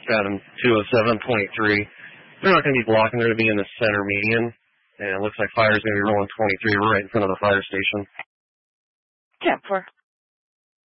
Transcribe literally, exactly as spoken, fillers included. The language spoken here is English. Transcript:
Adam two oh seven point three. They're not going to be blocking. They're going to be in the center median. And it looks like fire's going to be rolling twenty-three right in front of the fire station. ten four.